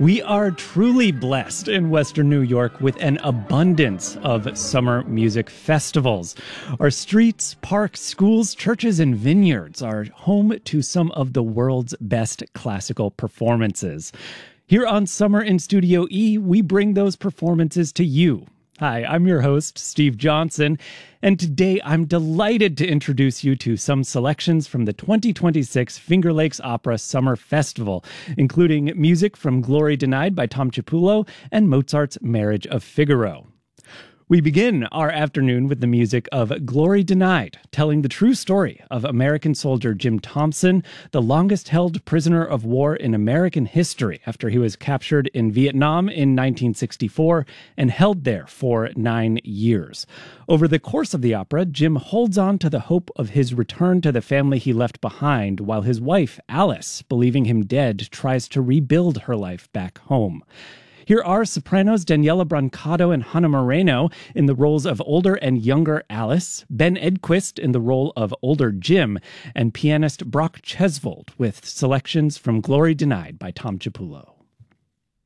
We are truly blessed in Western New York with an abundance of summer music festivals. Our streets, parks, schools, churches, and vineyards are home to some of the world's best classical performances. Here on Summer in Studio E, we bring those performances to you. Hi, I'm your host, Steve Johnson, and today I'm delighted to introduce you to some selections from the 2026 Finger Lakes Opera Summer Festival, including music from Glory Denied by Tom Cipulo and Mozart's Marriage of Figaro. We begin our afternoon with the music of Glory Denied, telling the true story of American soldier Jim Thompson, the longest-held prisoner of war in American history after he was captured in Vietnam in 1964 and held there for 9 years. Over the course of the opera, Jim holds on to the hope of his return to the family he left behind, while his wife, Alice, believing him dead, tries to rebuild her life back home. Here are sopranos Daniela Brancato and Hannah Moreno in the roles of older and younger Alice, Ben Edquist in the role of older Jim, and pianist Brock Chesvold with selections from Glory Denied by Tom Cipulo.